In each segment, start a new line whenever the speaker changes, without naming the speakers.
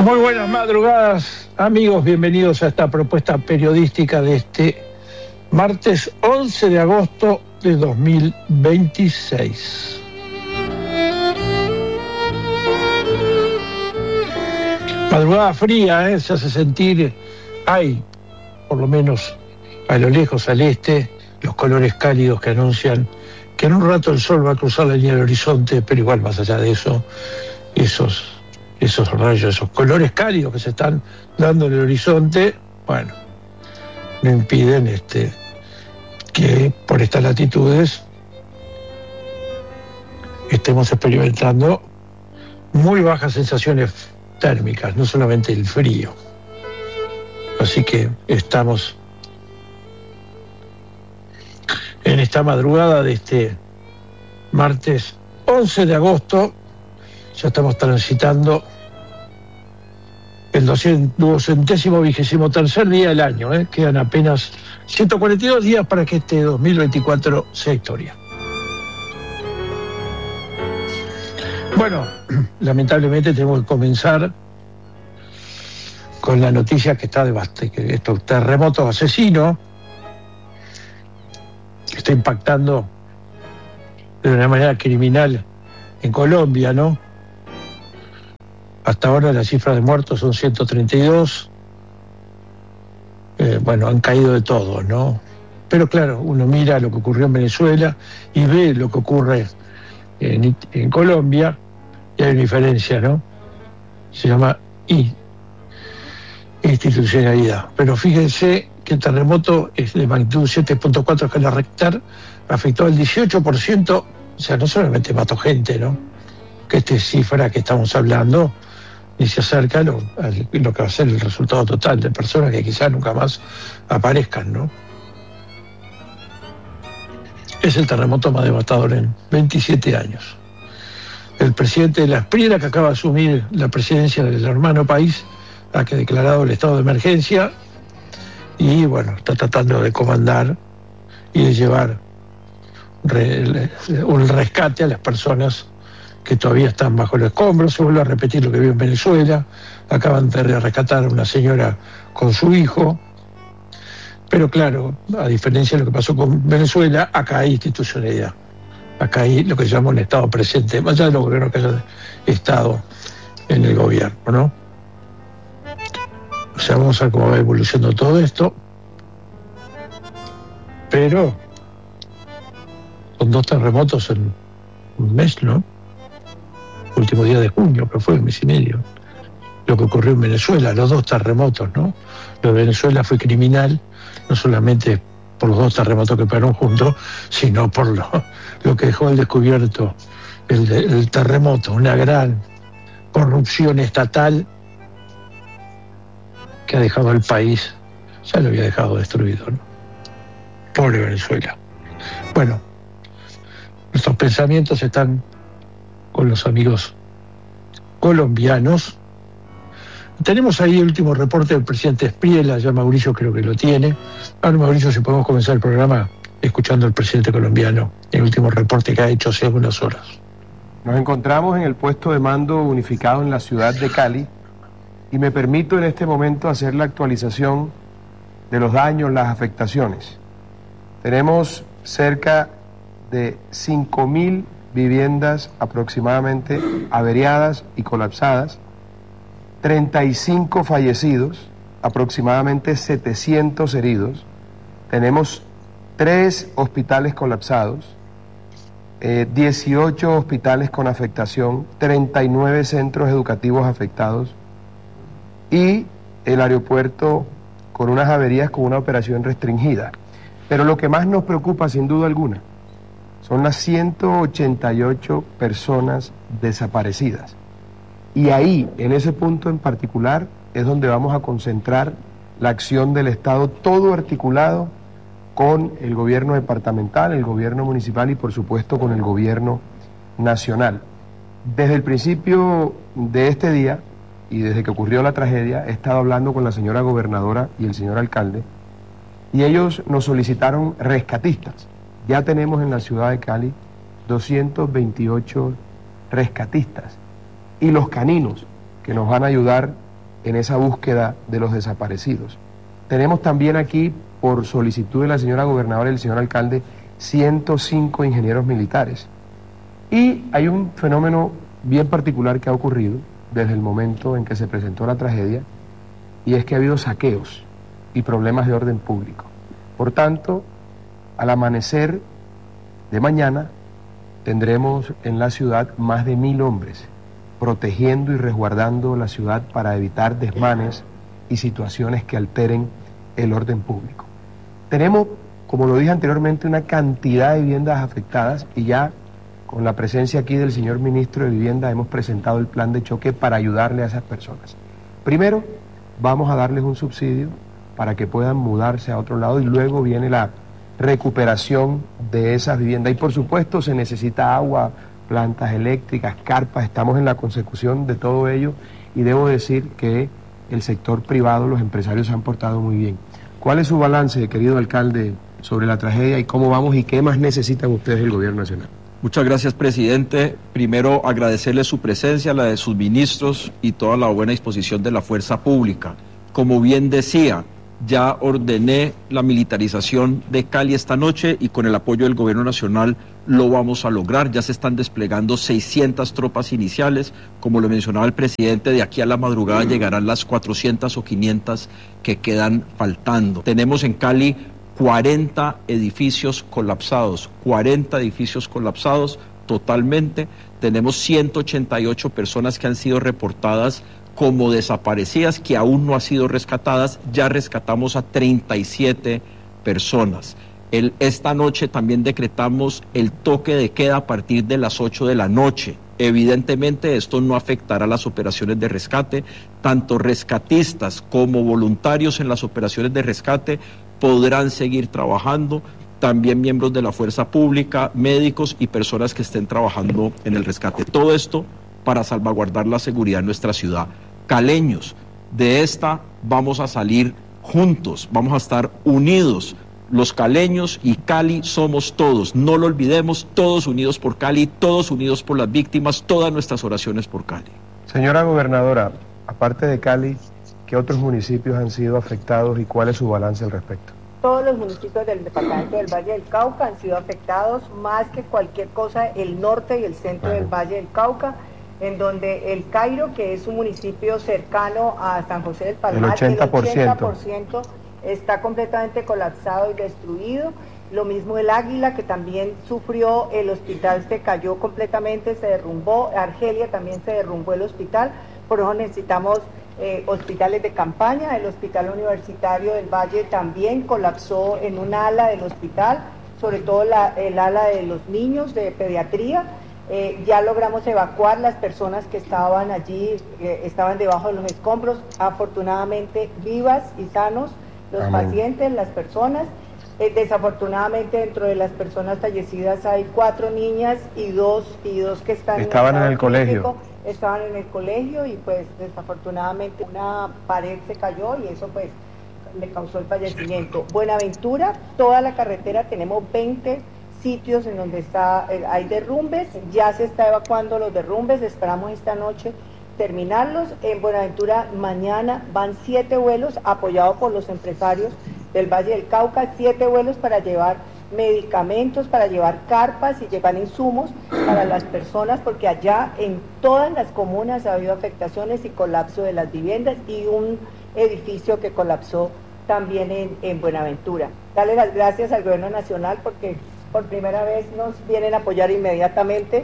Muy buenas madrugadas, amigos. Bienvenidos a esta propuesta periodística de este martes 11 de agosto de 2026. Madrugada fría, se hace sentir, hay, por lo menos a lo lejos al este, los colores cálidos que anuncian que en un rato el sol va a cruzar la línea del horizonte, pero igual más allá de eso, esos rayos, esos colores cálidos que se están dando en el horizonte, bueno, no impiden que por estas latitudes estemos experimentando muy bajas sensaciones térmicas, no solamente el frío. Así que estamos en esta madrugada de este martes 11 de agosto. Ya estamos transitando el 223º día del año. Quedan apenas 142 días para que este 2024 sea historia. Bueno, lamentablemente tenemos que comenzar con la noticia que está que estos terremotos asesinos que está impactando de una manera criminal en Colombia, ¿no? Hasta ahora la cifra de muertos son 132. Han caído de todo, ¿no? Pero claro, uno mira lo que ocurrió en Venezuela y ve lo que ocurre en Colombia y hay una diferencia, ¿no? Se llama institucionalidad. Pero fíjense que el terremoto es de magnitud 7.4 escala Richter, afectó al 18%, o sea, no solamente mató gente, ¿no? Que esta cifra que estamos hablando ni se acerca a lo que va a ser el resultado total de personas que quizás nunca más aparezcan, ¿no? Es el terremoto más devastador en 27 años. El presidente de la Espriella, que acaba de asumir la presidencia del hermano país, ha declarado el estado de emergencia y, está tratando de comandar y de llevar un rescate a las personas que todavía están bajo los escombros. Se vuelve a repetir lo que vio en Venezuela. Acaban de rescatar a una señora con su hijo. Pero claro, a diferencia de lo que pasó con Venezuela, acá hay institucionalidad. Acá hay lo que se llama un Estado presente, más allá de los gobiernos que hayan estado en el gobierno, ¿no? O sea, vamos a ver cómo va evolucionando todo esto. Pero con 2 terremotos en un mes, ¿no? Último día de junio, que fue un mes y medio, lo que ocurrió en Venezuela, los 2 terremotos, ¿no? Lo de Venezuela fue criminal, no solamente por los 2 terremotos que pegaron juntos, sino por lo que dejó al descubierto el terremoto, una gran corrupción estatal que ha dejado al país, ya lo había dejado destruido, ¿no? Pobre Venezuela. Bueno, nuestros pensamientos están con los amigos colombianos. Tenemos ahí el último reporte del presidente Espriella, ya Mauricio creo que lo tiene. Ahora, Mauricio, si podemos comenzar el programa escuchando al presidente colombiano, el último reporte que ha hecho hace algunas horas.
Nos encontramos en el puesto de mando unificado en la ciudad de Cali y me permito en este momento hacer la actualización de los daños, las afectaciones. Tenemos cerca de 5.000 viviendas aproximadamente averiadas y colapsadas, 35 fallecidos, aproximadamente 700 heridos. Tenemos 3 hospitales colapsados, 18 hospitales con afectación, 39 centros educativos afectados y el aeropuerto con unas averías con una operación restringida. Pero lo que más nos preocupa, sin duda alguna, son las 188 personas desaparecidas. Y ahí, en ese punto en particular, es donde vamos a concentrar la acción del Estado, todo articulado con el gobierno departamental, el gobierno municipal y, por supuesto, con el gobierno nacional. Desde el principio de este día y desde que ocurrió la tragedia, he estado hablando con la señora gobernadora y el señor alcalde, y ellos nos solicitaron rescatistas. Ya tenemos en la ciudad de Cali 228 rescatistas y los caninos que nos van a ayudar en esa búsqueda de los desaparecidos. Tenemos también aquí, por solicitud de la señora gobernadora y el señor alcalde, 105 ingenieros militares. Y hay un fenómeno bien particular que ha ocurrido desde el momento en que se presentó la tragedia, y es que ha habido saqueos y problemas de orden público. Por tanto, al amanecer de mañana tendremos en la ciudad más de 1000 hombres protegiendo y resguardando la ciudad para evitar desmanes y situaciones que alteren el orden público. Tenemos, como lo dije anteriormente, una cantidad de viviendas afectadas y ya con la presencia aquí del señor ministro de Vivienda hemos presentado el plan de choque para ayudarle a esas personas. Primero, vamos a darles un subsidio para que puedan mudarse a otro lado y luego viene la recuperación de esas viviendas. Y por supuesto se necesita agua, plantas eléctricas, carpas, estamos en la consecución de todo ello y debo decir que el sector privado, los empresarios se han portado muy bien. ¿Cuál es su balance, querido alcalde, sobre la tragedia y cómo vamos y qué más necesitan ustedes del gobierno nacional?
Muchas gracias, presidente. Primero, agradecerle su presencia, la de sus ministros y toda la buena disposición de la fuerza pública. Como bien decía, ya ordené la militarización de Cali esta noche y con el apoyo del gobierno nacional lo vamos a lograr. Ya se están desplegando 600 tropas iniciales. Como lo mencionaba el presidente, de aquí a la madrugada llegarán las 400 o 500 que quedan faltando. Tenemos en Cali 40 edificios colapsados, 40 edificios colapsados totalmente. Tenemos 188 personas que han sido reportadas como desaparecidas, que aún no han sido rescatadas. Ya rescatamos a 37 personas. Esta noche también decretamos el toque de queda a partir de las 8 de la noche. Evidentemente esto no afectará las operaciones de rescate. Tanto rescatistas como voluntarios en las operaciones de rescate podrán seguir trabajando, también miembros de la fuerza pública, médicos y personas que estén trabajando en el rescate. Todo esto para salvaguardar la seguridad de nuestra ciudad. Caleños, de esta vamos a salir juntos, vamos a estar unidos. Los caleños y Cali somos todos, no lo olvidemos, todos unidos por Cali, todos unidos por las víctimas, todas nuestras oraciones por Cali.
Señora gobernadora, aparte de Cali, ¿qué otros municipios han sido afectados y cuál es su balance al respecto?
Todos los municipios del departamento del Valle del Cauca han sido afectados, más que cualquier cosa, el norte y el centro del Valle del Cauca, en donde el Cairo, que es un municipio cercano a San José del Palmar,
el 80%
está completamente colapsado y destruido. Lo mismo el Águila, que también sufrió, el hospital se cayó completamente, se derrumbó. Argelia también se derrumbó el hospital, por eso necesitamos hospitales de campaña. El hospital universitario del Valle también colapsó en un ala del hospital, sobre todo el ala de los niños de pediatría. Ya logramos evacuar las personas que estaban allí, estaban debajo de los escombros, afortunadamente vivas y sanos, los pacientes, las personas. Desafortunadamente dentro de las personas fallecidas hay 4 niñas y dos que
estaban en el colegio.
Estaban en el colegio y pues desafortunadamente una pared se cayó y eso pues le causó el fallecimiento. Buenaventura, toda la carretera, tenemos 20 sitios en donde hay derrumbes, ya se está evacuando los derrumbes, esperamos esta noche terminarlos. En Buenaventura mañana van 7 vuelos apoyados por los empresarios del Valle del Cauca, 7 vuelos para llevar medicamentos, para llevar carpas y llevar insumos para las personas, porque allá en todas las comunas ha habido afectaciones y colapso de las viviendas y un edificio que colapsó también en Buenaventura. Darle las gracias al gobierno nacional porque por primera vez nos vienen a apoyar inmediatamente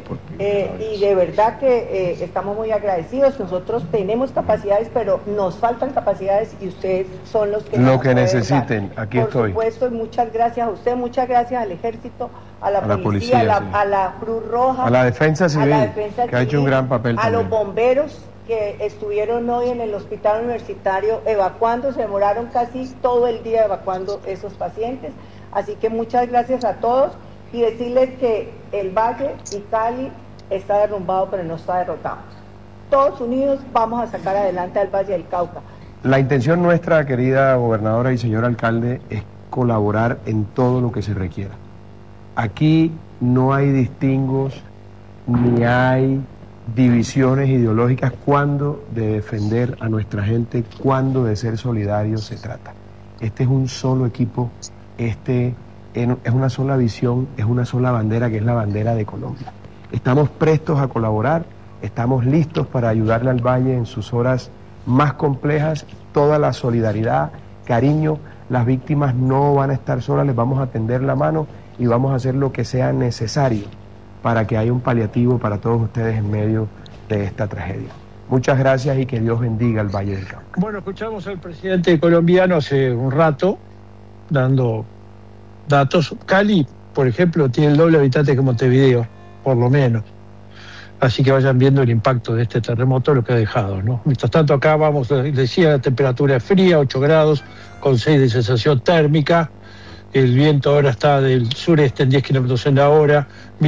y de verdad que estamos muy agradecidos. Nosotros tenemos capacidades, pero nos faltan capacidades y ustedes son los que
lo que necesiten. Aquí estoy.
Por supuesto, muchas gracias a usted, muchas gracias al Ejército, a la policía, a la Cruz Roja,
a la Defensa Civil, que ha hecho un gran papel
a
también.
Los bomberos que estuvieron hoy en el hospital universitario evacuando, se demoraron casi todo el día evacuando esos pacientes. Así que muchas gracias a todos y decirles que el Valle y Cali está derrumbado pero no está derrotado. Todos unidos vamos a sacar adelante al Valle del Cauca.
La intención nuestra, querida gobernadora y señor alcalde, es colaborar en todo lo que se requiera. Aquí no hay distingos, ni hay divisiones ideológicas, cuando de defender a nuestra gente, cuando de ser solidarios se trata. Este es un solo equipo, es una sola visión, es una sola bandera, que es la bandera de Colombia. Estamos prestos a colaborar, estamos listos para ayudarle al Valle en sus horas más complejas, toda la solidaridad, cariño. Las víctimas no van a estar solas, les vamos a tender la mano y vamos a hacer lo que sea necesario para que haya un paliativo para todos ustedes en medio de esta tragedia. Muchas gracias y que Dios bendiga al Valle del Cauca.
Bueno, escuchamos al presidente colombiano hace un rato dando datos. Cali, por ejemplo, tiene el doble de habitantes que Montevideo, por lo menos. Así que vayan viendo el impacto de este terremoto, lo que ha dejado, ¿no? Mientras tanto, acá vamos, decía, la temperatura es fría, 8 grados, con 6 de sensación térmica. El viento ahora está del sureste en 10 kilómetros en la hora,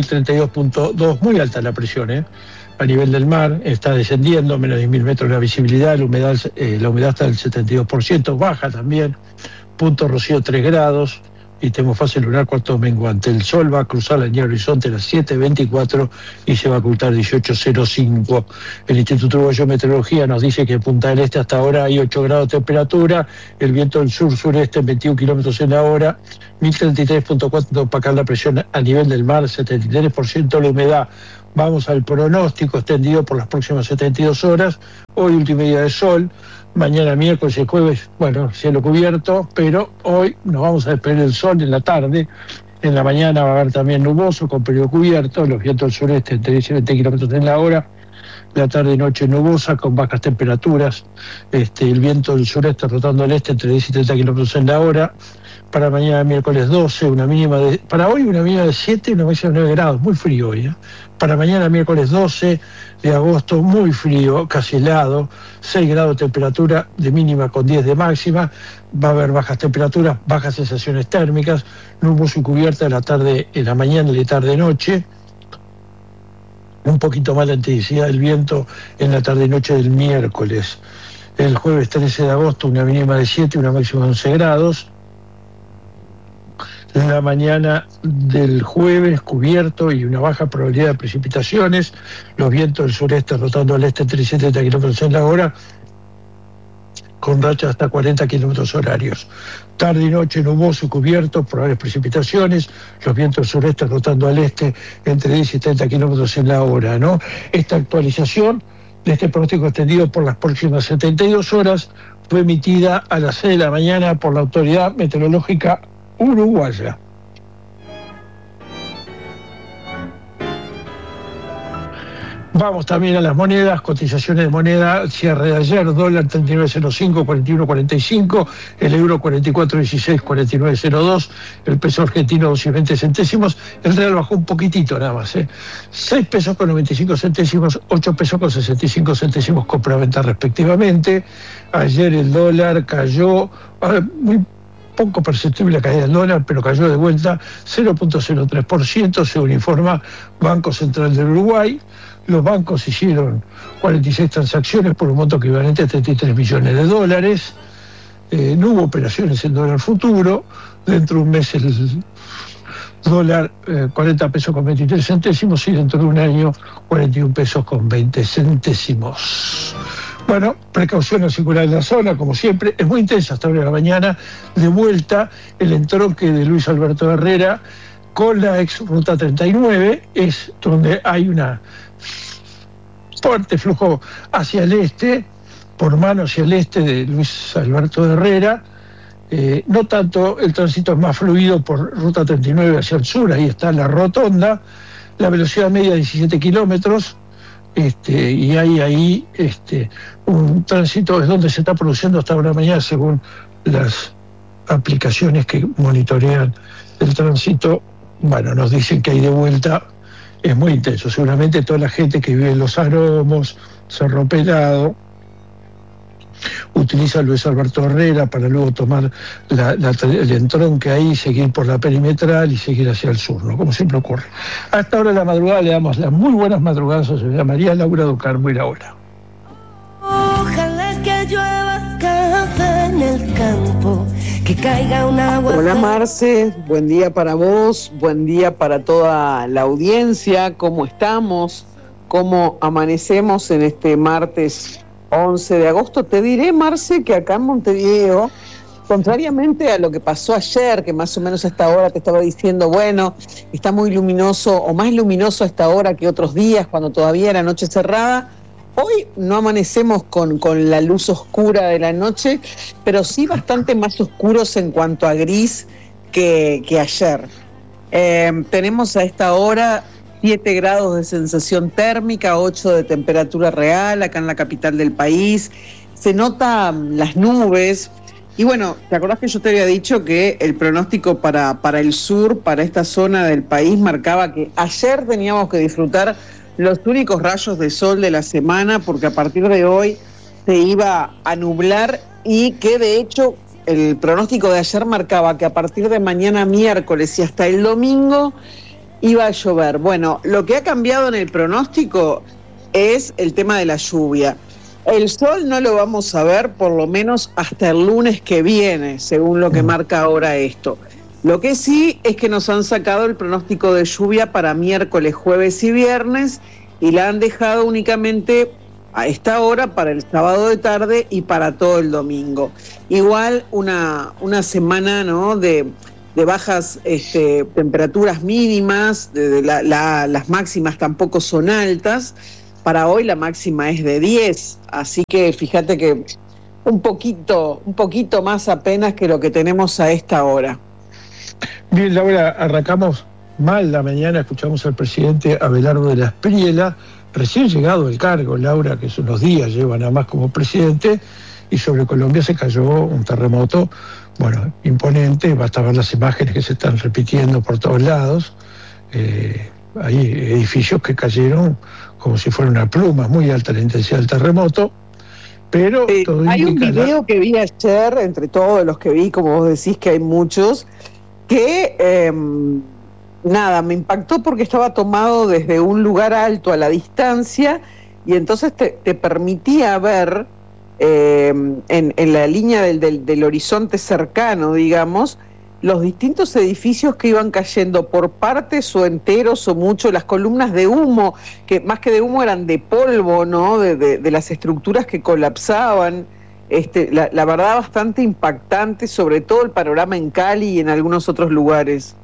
1032.2, muy alta la presión, a nivel del mar, está descendiendo, menos de 1000 metros la visibilidad, la humedad está del 72%, baja también, punto rocío 3 grados, y tenemos fase lunar cuarto menguante. El sol va a cruzar la línea de horizonte a las 7:24 y se va a ocultar 18:05. El Instituto Uruguayo de Meteorología nos dice que en Punta del Este hasta ahora hay 8 grados de temperatura, el viento del sur-sureste en 21 kilómetros en la hora, 1033.4 para acá la presión a nivel del mar, 73% la humedad. Vamos al pronóstico extendido por las próximas 72 horas. Hoy último día de sol, mañana miércoles y jueves, bueno, cielo cubierto, pero hoy nos vamos a despedir del sol en la tarde. En la mañana va a haber también nuboso con periodo cubierto, los vientos del sureste entre 10 y 20 kilómetros en la hora. La tarde y noche nubosa con bajas temperaturas. El viento del sureste rotando al este entre 10 y 30 kilómetros en la hora. Para mañana miércoles 12, para hoy una mínima de 7 y una máxima de 9 grados, muy frío hoy. Para mañana miércoles 12 de agosto, muy frío, casi helado, 6 grados de temperatura de mínima con 10 de máxima, va a haber bajas temperaturas, bajas sensaciones térmicas, nuboso y cubierta en la mañana y la tarde-noche, un poquito más la intensidad del viento en la tarde-noche del miércoles. El jueves 13 de agosto una mínima de 7 y una máxima de 11 grados. La mañana del jueves cubierto y una baja probabilidad de precipitaciones, los vientos del sureste rotando al este entre 10 y 30 kilómetros en la hora, con rachas hasta 40 kilómetros horarios. Tarde y noche nuboso y cubierto, probables precipitaciones, los vientos del sureste rotando al este entre 10 y 30 kilómetros en la hora, ¿no? Esta actualización de este pronóstico extendido por las próximas 72 horas fue emitida a las 6 de la mañana por la Autoridad Meteorológica Uruguaya. Vamos también a las monedas, cotizaciones de moneda, cierre de ayer, dólar 39.05, 41.45, el euro 44.16, 49.02, el peso argentino 2.20 centésimos, el real bajó un poquitito nada más, 6 pesos con 95 centésimos, 8 pesos con 65 centésimos compra-venta respectivamente. Ayer el dólar cayó, muy poco perceptible la caída del dólar, pero cayó de vuelta 0.03%, según informa Banco Central del Uruguay. Los bancos hicieron 46 transacciones por un monto equivalente a 33 millones de dólares. No hubo operaciones en dólar futuro. Dentro de un mes el dólar 40 pesos con 23 centésimos y dentro de un año 41 pesos con 20 centésimos. Bueno, precaución al circular en la zona, como siempre. Es muy intensa hasta ahora de la mañana. De vuelta el entronque de Luis Alberto Herrera con la ex Ruta 39, es donde hay una fuerte flujo hacia el este, por mano hacia el este de Luis Alberto Herrera. No tanto, el tránsito es más fluido por Ruta 39 hacia el sur, ahí está la rotonda, la velocidad media 17 kilómetros, y hay ahí un tránsito, es donde se está produciendo hasta ahora mañana, según las aplicaciones que monitorean el tránsito. Bueno, nos dicen que hay de vuelta, es muy intenso. Seguramente toda la gente que vive en Los Aromos, Cerro Pelado, utiliza a Luis Alberto Herrera para luego tomar el entronque ahí, seguir por la perimetral y seguir hacia el sur, ¿no? Como siempre ocurre. A esta hora de la madrugada le damos las muy buenas madrugadas a señora María Laura Docarmo y la hora.
Ojalá que llueva café en el campo, que caiga un agua.
Hola Marce, buen día para vos, buen día para toda la audiencia, ¿cómo estamos? cómo amanecemos en este martes 11 de agosto. Te diré, Marce, que acá en Montevideo, contrariamente a lo que pasó ayer, que más o menos a esta hora te estaba diciendo, bueno, está muy luminoso o más luminoso a esta hora que otros días, cuando todavía era noche cerrada, hoy no amanecemos con la luz oscura de la noche, pero sí bastante más oscuros en cuanto a gris que ayer. Tenemos a esta hora 7 grados de sensación térmica, 8 de temperatura real acá en la capital del país. Se notan las nubes. Y bueno, ¿te acordás que yo te había dicho que el pronóstico para el sur, para esta zona del país, marcaba que ayer teníamos que disfrutar los únicos rayos de sol de la semana, porque a partir de hoy se iba a nublar y que de hecho el pronóstico de ayer marcaba que a partir de mañana miércoles y hasta el domingo iba a llover? Bueno, lo que ha cambiado en el pronóstico es el tema de la lluvia. El sol no lo vamos a ver por lo menos hasta el lunes que viene, según lo que marca ahora esto. Lo que sí es que nos han sacado el pronóstico de lluvia para miércoles, jueves y viernes y la han dejado únicamente a esta hora para el sábado de tarde y para todo el domingo. Igual una semana, ¿no?, de bajas temperaturas mínimas, las máximas tampoco son altas. Para hoy la máxima es de 10, así que fíjate que un poquito más apenas que lo que tenemos a esta hora.
Bien, Laura, arrancamos mal la mañana, escuchamos al presidente Abelardo de la Espriella, recién llegado al cargo, Laura, que unos días lleva nada más como presidente, y sobre Colombia se cayó un terremoto, bueno, imponente. Basta ver las imágenes que se están repitiendo por todos lados. Hay edificios que cayeron como si fuera una pluma, muy alta la intensidad del terremoto, pero todo
hay un video que vi ayer, entre todos los que vi, como vos decís que hay muchos, que me impactó porque estaba tomado desde un lugar alto a la distancia y entonces te permitía ver en la línea del horizonte cercano, digamos, los distintos edificios que iban cayendo por partes o enteros o mucho, las columnas de humo, que más que de humo eran de polvo, ¿no?, de las estructuras que colapsaban. La verdad, bastante impactante, sobre todo el panorama en Cali y en algunos otros lugares.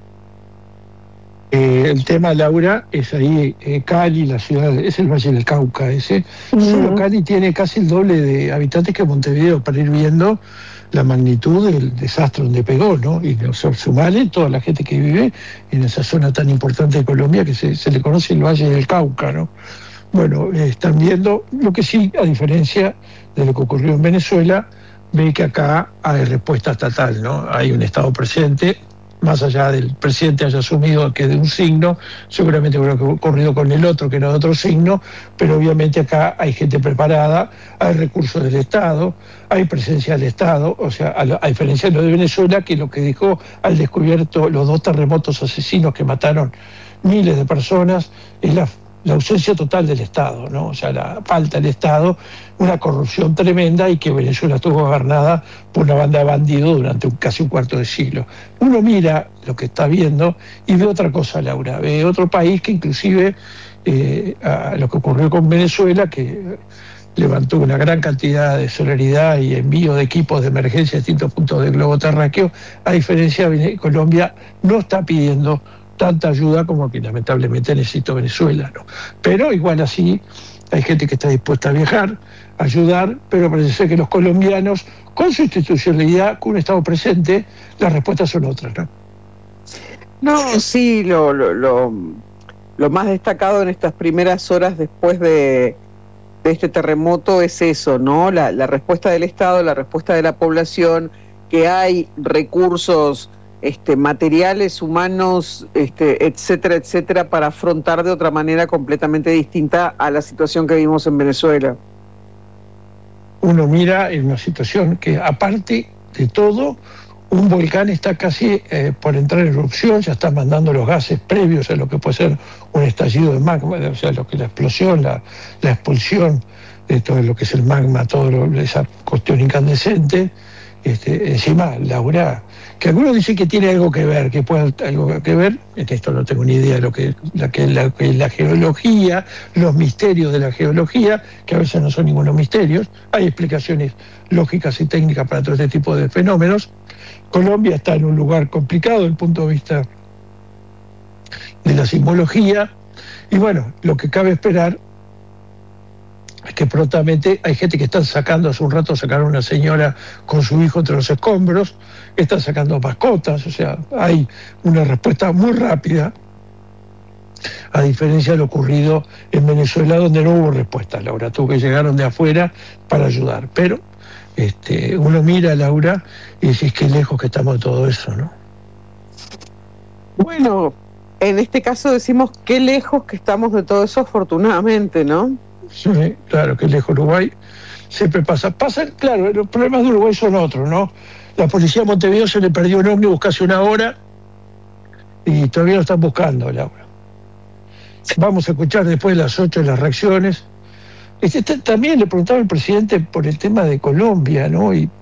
El tema, Laura, es ahí, Cali, la ciudad, es el Valle del Cauca ese. Solo Cali tiene casi el doble de habitantes que Montevideo, para ir viendo la magnitud del desastre donde pegó, ¿no? Y sumarle toda la gente que vive en esa zona tan importante de Colombia que se le conoce el Valle del Cauca, ¿no? Bueno, están viendo, lo que sí, a diferencia de lo que ocurrió en Venezuela, ve que acá hay respuesta estatal, ¿no? Hay un Estado presente, más allá del presidente haya asumido que de un signo, seguramente hubiera ocurrido con el otro, que era de otro signo, pero obviamente acá hay gente preparada, hay recursos del Estado, hay presencia del Estado, o sea, a diferencia de lo de Venezuela, que lo que dejó al descubierto los 2 terremotos asesinos que mataron miles de personas, es la ausencia total del Estado, ¿no? O sea, la falta del Estado, una corrupción tremenda, y que Venezuela estuvo gobernada por una banda de bandidos durante casi un cuarto de siglo. Uno mira lo que está viendo y ve otra cosa, Laura, ve otro país que inclusive a lo que ocurrió con Venezuela, que levantó una gran cantidad de solidaridad y envío de equipos de emergencia a distintos puntos del globo terráqueo. A diferencia de Colombia, no está pidiendo tanta ayuda como que lamentablemente necesita Venezuela, ¿no? Pero igual así hay gente que está dispuesta a viajar, a ayudar, pero parece ser que los colombianos, con su institucionalidad, con un Estado presente, las respuestas son otras, ¿no?
No, sí, lo más destacado en estas primeras horas después de este terremoto es eso, ¿no? La respuesta del Estado, la respuesta de la población, que hay recursos materiales, humanos, etcétera, etcétera, para afrontar de otra manera completamente distinta a la situación que vimos en Venezuela.
Uno mira en una situación que, aparte de todo, un volcán está casi por entrar en erupción, ya está mandando los gases previos a lo que puede ser un estallido de magma, o sea, lo que es la explosión, la expulsión de todo lo que es el magma, esa cuestión incandescente. Encima, Laura, que algunos dicen que tiene algo que ver, que puede algo que ver, en esto no tengo ni idea de lo que la geología, los misterios de la geología, que a veces no son ningunos misterios, hay explicaciones lógicas y técnicas para todo este tipo de fenómenos. Colombia está en un lugar complicado desde el punto de vista de la sismología, y bueno, lo que cabe esperar es que prontamente hay gente que está sacando, hace un rato sacaron una señora con su hijo entre los escombros, están sacando mascotas, o sea, hay una respuesta muy rápida, a diferencia de lo ocurrido en Venezuela, donde no hubo respuesta, Laura, tuvo que llegaron de afuera para ayudar, pero uno mira, Laura, y dices qué lejos que estamos de todo eso, ¿no?
Bueno, en este caso decimos qué lejos que estamos de todo eso, afortunadamente, ¿no?
Sí, claro, que lejos Uruguay siempre pasa, claro, los problemas de Uruguay son otros, ¿no? La policía de Montevideo se le perdió un ómnibus casi una hora y todavía lo están buscando, Laura. Vamos a escuchar después de las 8 las reacciones. También le preguntaba al presidente por el tema de Colombia, ¿no? Y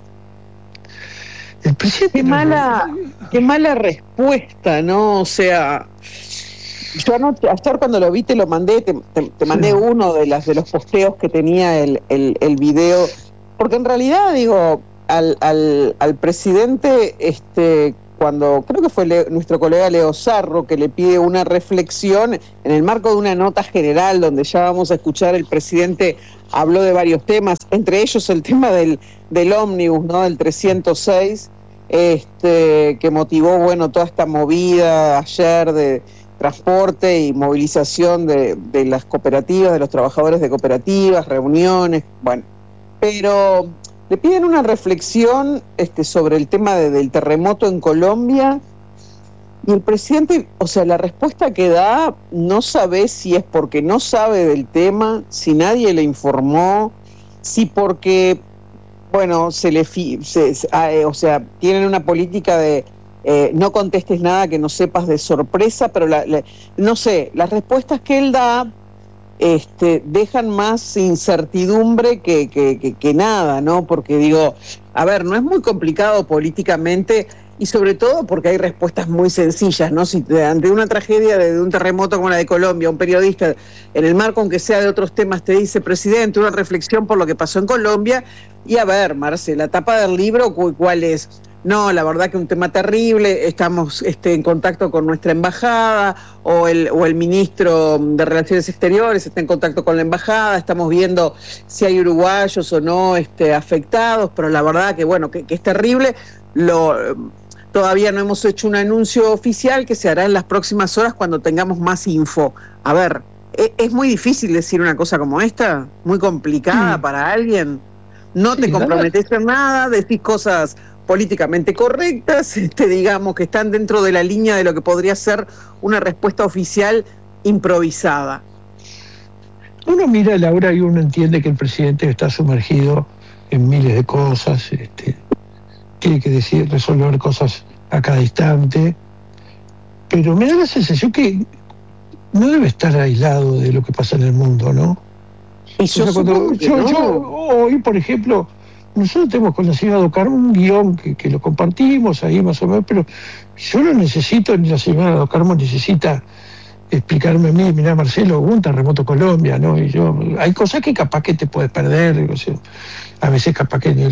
el presidente...
Qué mala respuesta, ¿no? O sea, yo anoche, ayer cuando lo vi te lo mandé, te mandé uno de los posteos que tenía el video, porque en realidad, digo, al presidente, cuando creo que fue nuestro colega Leo Sarro que le pide una reflexión en el marco de una nota general donde ya vamos a escuchar, el presidente habló de varios temas, entre ellos el tema del ómnibus, ¿no? Del 306, que motivó, bueno, toda esta movida ayer de transporte y movilización de las cooperativas, de los trabajadores de cooperativas, reuniones, bueno, pero le piden una reflexión sobre el tema del terremoto en Colombia, y el presidente, o sea, la respuesta que da, no sabe si es porque no sabe del tema, si nadie le informó, si porque, bueno, o sea, tienen una política de no contestes nada que no sepas de sorpresa, pero no sé, las respuestas que él da dejan más incertidumbre que nada, ¿no? Porque digo, a ver, no es muy complicado políticamente, y sobre todo porque hay respuestas muy sencillas, ¿no? Si ante una tragedia de un terremoto como la de Colombia, un periodista, en el marco aunque sea de otros temas, te dice, presidente, una reflexión por lo que pasó en Colombia, y a ver, Marce, la tapa del libro, ¿cuál es? No, la verdad que un tema terrible, estamos en contacto con nuestra embajada, o el ministro de Relaciones Exteriores está en contacto con la embajada, estamos viendo si hay uruguayos o no afectados, pero la verdad que, bueno, que es terrible. Todavía no hemos hecho un anuncio oficial que se hará en las próximas horas cuando tengamos más info. A ver, ¿es muy difícil decir una cosa como esta? ¿Muy complicada para alguien? No te comprometes en nada, decís cosas políticamente correctas, digamos, que están dentro de la línea de lo que podría ser una respuesta oficial improvisada.
Uno mira, Laura, y uno entiende que el presidente está sumergido en miles de cosas, tiene que resolver cosas a cada instante, pero me da la sensación que no debe estar aislado de lo que pasa en el mundo, ¿no?
Y yo
hoy, por ejemplo, nosotros tenemos con la señora Docarmo un guión que lo compartimos ahí más o menos, pero yo no necesito, ni la señora Docarmo necesita explicarme a mí, mirá Marcelo, hubo un terremoto Colombia, ¿no? Y hay cosas que capaz que te puedes perder, o sea, a veces capaz que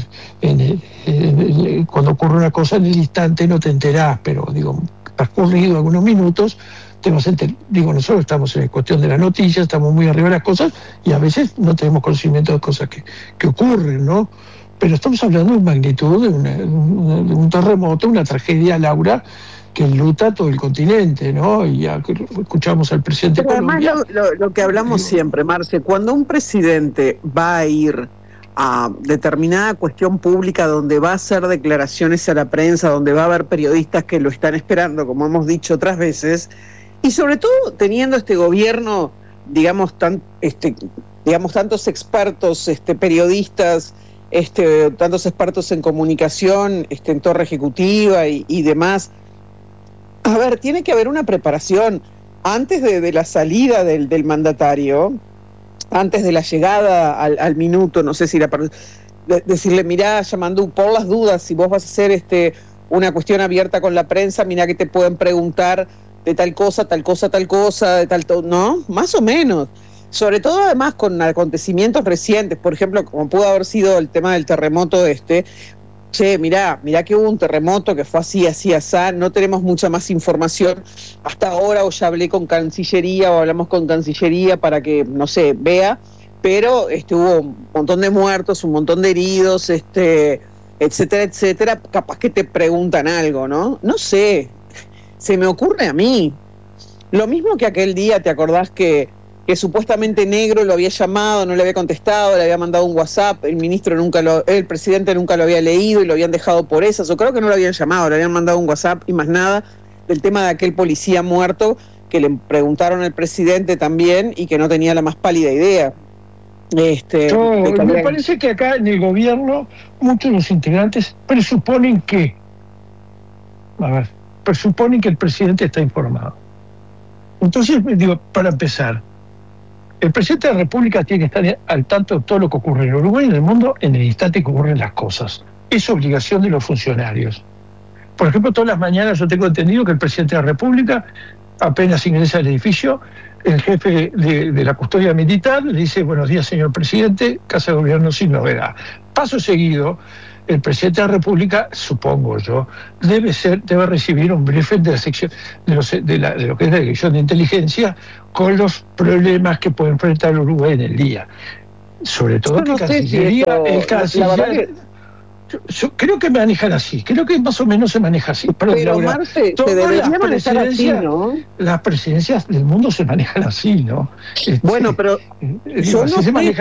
cuando ocurre una cosa en el instante no te enterás, pero digo, transcurrido algunos minutos, te vas a enterar. Digo, nosotros estamos en cuestión de la noticia, estamos muy arriba de las cosas y a veces no tenemos conocimiento de cosas que ocurren, ¿no? Pero estamos hablando de magnitud de un terremoto, una tragedia, Laura, que enluta todo el continente, ¿no? Y ya escuchamos al presidente de Colombia.
Además, lo que hablamos siempre, Marce, cuando un presidente va a ir a determinada cuestión pública donde va a hacer declaraciones a la prensa, donde va a haber periodistas que lo están esperando, como hemos dicho otras veces, y sobre todo teniendo este gobierno, digamos, tantos expertos, periodistas, tantos expertos en comunicación, en torre ejecutiva y demás. A ver, tiene que haber una preparación antes de la salida del mandatario, antes de la llegada al minuto, no sé si decirle, mirá, Yamandu, por las dudas, si vos vas a hacer una cuestión abierta con la prensa, mira que te pueden preguntar de tal cosa, de tal, ¿no? Más o menos. Sobre todo además con acontecimientos recientes, por ejemplo, como pudo haber sido el tema del terremoto che, mirá que hubo un terremoto que fue así, no tenemos mucha más información hasta ahora, o ya hablé con Cancillería, o hablamos con Cancillería para que, no sé, vea, pero hubo un montón de muertos, un montón de heridos, etcétera, capaz que te preguntan algo, ¿no? No sé, se me ocurre a mí. Lo mismo que aquel día, ¿te acordás que supuestamente Negro lo había llamado, no le había contestado, le había mandado un WhatsApp, el presidente nunca lo había leído y lo habían dejado por esas, o creo que no lo habían llamado, le habían mandado un WhatsApp y más nada, del tema de aquel policía muerto que le preguntaron al presidente también y que no tenía la más pálida idea.
Me parece que acá en el gobierno muchos de los integrantes presuponen que el presidente está informado. Entonces, digo, para empezar, el presidente de la República tiene que estar al tanto de todo lo que ocurre en Uruguay y en el mundo en el instante que ocurren las cosas. Es obligación de los funcionarios. Por ejemplo, todas las mañanas yo tengo entendido que el presidente de la República, apenas ingresa al edificio, el jefe de la custodia militar le dice: buenos días, señor presidente, Casa de Gobierno sin novedad. Paso seguido, el presidente de la República, supongo yo, debe recibir un briefing de la sección de lo que es la Dirección de Inteligencia con los problemas que puede enfrentar el Uruguay en el día. Sobre todo que Cancillería, el canciller. Yo creo que manejan así, creo que más o menos se maneja así.
Pero Marce, se debería manejar así, ¿no?
Las presidencias del mundo se manejan así, ¿no?
Bueno, pero yo no sé.